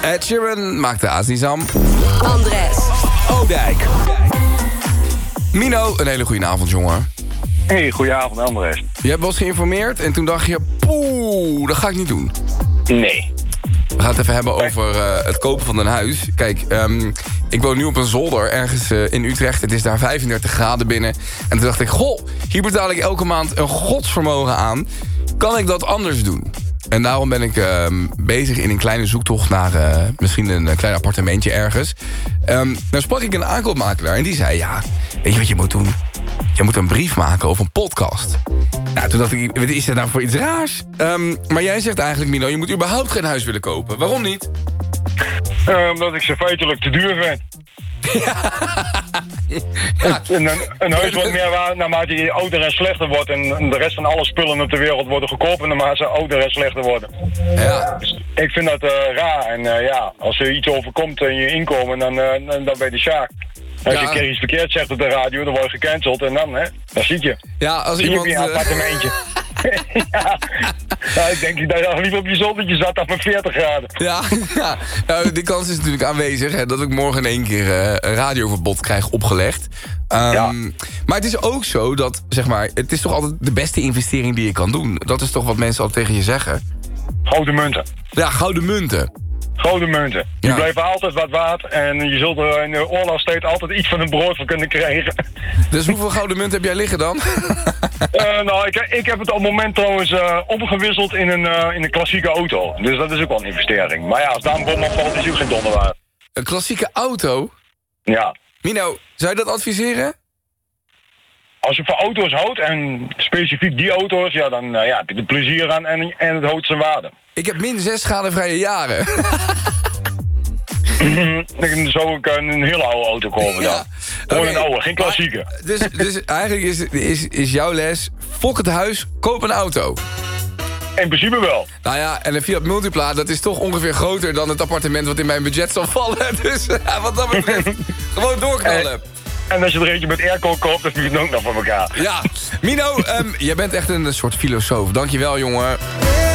Ed Sheeran maakt de Azizam. Andres. Oudijk. Mino, een hele goede avond, jongen. Hey, goedenavond Andres. Je hebt wel eens geïnformeerd en toen dacht je... poeh, dat ga ik niet doen. Nee. We gaan het even hebben over het kopen van een huis. Kijk, ik woon nu op een zolder ergens in Utrecht. Het is daar 35 graden binnen. En toen dacht ik, goh, hier betaal ik elke maand een godsvermogen aan. Kan ik dat anders doen? En daarom ben ik bezig in een kleine zoektocht naar misschien een klein appartementje ergens. Nou sprak ik een aankoopmakelaar en die zei, ja, weet je wat je moet doen? Je moet een brief maken of een podcast. Nou, toen dacht ik, wat is dat nou voor iets raars? Maar jij zegt eigenlijk, Mino, je moet überhaupt geen huis willen kopen. Waarom niet? Omdat ik ze feitelijk te duur vind. Ja. Een huis wordt meer waard naarmate je ouder en slechter wordt. En de rest van alle spullen op de wereld worden goedkoper naarmate ze ouder en slechter worden. Ja. Dus ik vind dat raar. En ja, als er iets overkomt in je inkomen, dan ben je de sjaak. Als je een keer iets verkeerd zegt op de radio, dan word je gecanceld. En dan zit je. Ja, als Zie iemand... je een appartementje. Ja, ik denk dat je liever op je zoldertje zat dan met 40 graden. Ja, nou, die kans is natuurlijk aanwezig, hè, dat ik morgen in één keer een radioverbod krijg opgelegd. Maar het is ook zo dat, zeg maar, het is toch altijd de beste investering die je kan doen. Dat is toch wat mensen altijd tegen je zeggen. Gouden munten. Ja, gouden munten. Gouden munten. Die Ja. blijven altijd wat waard. En je zult er in de oorlogstijd altijd iets van een brood van kunnen krijgen. Dus hoeveel gouden munten heb jij liggen dan? Nou, ik heb het op het moment trouwens omgewisseld in een klassieke auto. Dus dat is ook wel een investering. Maar ja, als daar een bom op valt, is het ook geen donder waard. Een klassieke auto? Ja. Mino, zou je dat adviseren? Als je van auto's houdt, en specifiek die auto's, ja, dan heb je er plezier aan en het houdt zijn waarde. Ik heb min 6 schadevrije jaren. Dan zou ik een hele oude auto kopen dan. Ja. Gewoon Oké. een oude, geen klassieke. Dus eigenlijk is jouw les, fok het huis, koop een auto. In principe wel. Nou ja, en een Fiat Multipla, dat is toch ongeveer groter dan het appartement wat in mijn budget zal vallen. Dus wat dat betreft, gewoon doorknallen. En als je er eentje met airco koopt, dan vind je het ook nog van elkaar. Ja, Mino, jij bent echt een soort filosoof. Dankjewel, jongen.